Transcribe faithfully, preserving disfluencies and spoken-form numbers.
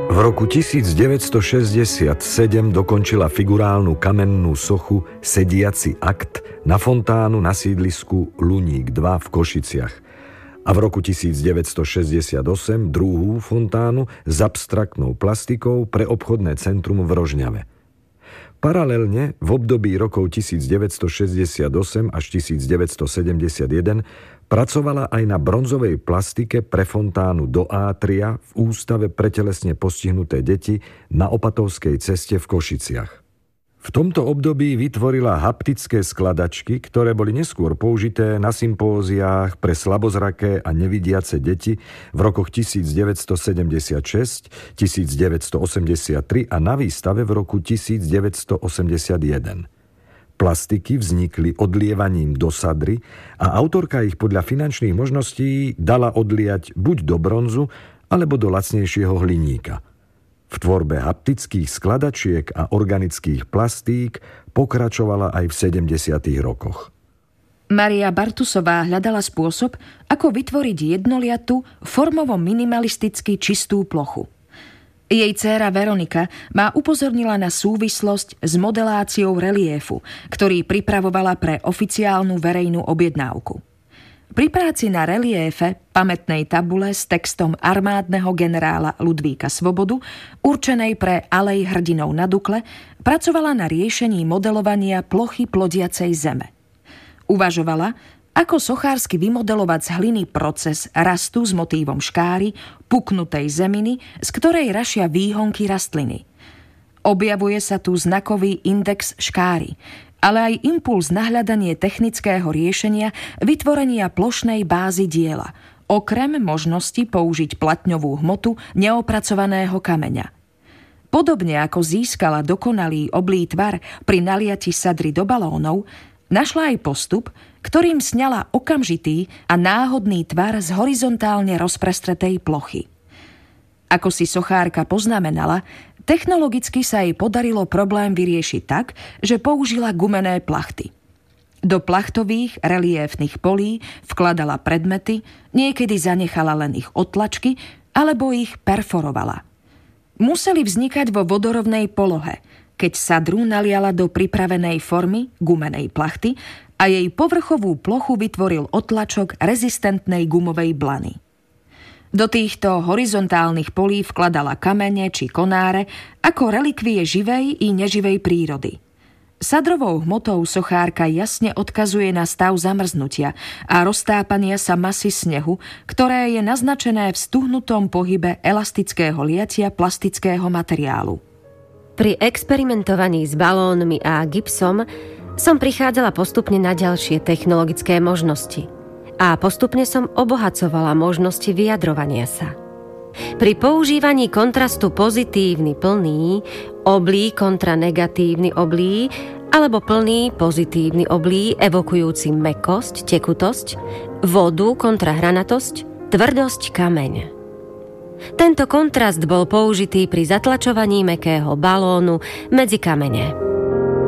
V roku tisícdeväťstošesťdesiatsedem dokončila figurálnu kamennú sochu Sediaci akt na fontánu na sídlisku Luník dva v Košiciach a v roku tisícdeväťstošesťdesiatosem druhú fontánu s abstraktnou plastikou pre obchodné centrum v Rožňave. Paralelne v období rokov tisícdeväťstošesťdesiatosem až tisícdeväťstosedemdesiatjeden pracovala aj na bronzovej plastike pre fontánu do átria v Ústave pre telesne postihnuté deti na Opatovskej ceste v Košiciach. V tomto období vytvorila haptické skladačky, ktoré boli neskôr použité na sympóziách pre slabozraké a nevidiace deti v rokoch tisícdeväťstosedemdesiatšesť, tisícdeväťstoosemdesiattri a na výstave v roku tisícdeväťstoosemdesiatjeden. Plastiky vznikli odlievaním do sadry a autorka ich podľa finančných možností dala odliať buď do bronzu, alebo do lacnejšieho hliníka. V tvorbe haptických skladačiek a organických plastík pokračovala aj v sedemdesiatych rokoch. Maria Bartusová hľadala spôsob, ako vytvoriť jednoliatú, formovo minimalisticky čistú plochu. Jej dcéra Veronika ma upozornila na súvislosť s modeláciou reliéfu, ktorý pripravovala pre oficiálnu verejnú objednávku. Pri práci na reliéfe pamätnej tabule s textom armádneho generála Ludvíka Svobodu, určenej pre Alej hrdinov na Dukle, pracovala na riešení modelovania plochy plodiacej zeme. Uvažovala, ako sochársky vymodelovať z hliny proces rastu s motívom škáry, puknutej zeminy, z ktorej rašia výhonky rastliny. Objavuje sa tu znakový index škáry, ale aj impuls na hľadanie technického riešenia vytvorenia plošnej bázy diela, okrem možnosti použiť platňovú hmotu neopracovaného kameňa. Podobne ako získala dokonalý oblý tvar pri naliati sadry do balónov, našla aj postup, ktorým sňala okamžitý a náhodný tvar z horizontálne rozprestretej plochy. Ako si sochárka poznamenala, technologicky sa jej podarilo problém vyriešiť tak, že použila gumené plachty. Do plachtových reliéfnych polí vkladala predmety, niekedy zanechala len ich otlačky, alebo ich perforovala. Museli vznikať vo vodorovnej polohe, keď sadru naliala do pripravenej formy gumenej plachty a jej povrchovú plochu vytvoril otlačok rezistentnej gumovej blany. Do týchto horizontálnych polí vkladala kamene či konáre ako relikvie živej i neživej prírody. Sadrovou hmotou sochárka jasne odkazuje na stav zamrznutia a roztápania sa masy snehu, ktoré je naznačené v stuhnutom pohybe elastického liatia plastického materiálu. Pri experimentovaní s balónmi a gipsom som prichádzala postupne na ďalšie technologické možnosti. A postupne som obohacovala možnosti vyjadrovania sa. Pri používaní kontrastu pozitívny plný, oblí kontra negatívny oblí alebo plný pozitívny oblí evokujúci mäkkosť, tekutosť, vodu kontra hranatosť, tvrdosť kameň. Tento kontrast bol použitý pri zatlačovaní mäkkého balónu medzi kamene.